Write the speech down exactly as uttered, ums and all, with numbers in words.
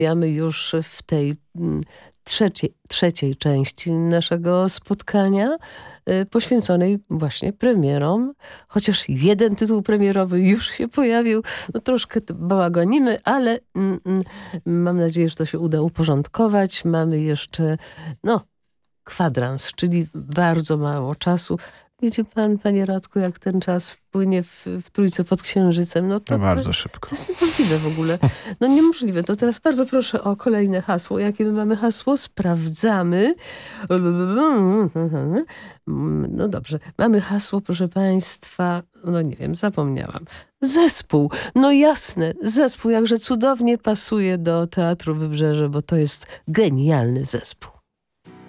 rozmawiamy już w tej trzeciej, trzeciej części naszego spotkania, poświęconej właśnie premierom. Chociaż jeden tytuł premierowy już się pojawił. No troszkę bałagonimy, ale mm, mm, mam nadzieję, że to się uda uporządkować. Mamy jeszcze no, kwadrans, czyli bardzo mało czasu. Widzi pan, panie Radku, jak ten czas płynie w, w Trójce pod Księżycem. No to, No bardzo to, szybko. To jest niemożliwe w ogóle. No niemożliwe. To teraz bardzo proszę o kolejne hasło. Jakie my mamy hasło? Sprawdzamy. No dobrze. Mamy hasło, proszę państwa, no nie wiem, zapomniałam. Zespół. No jasne, zespół jakże cudownie pasuje do Teatru Wybrzeże, bo to jest genialny zespół.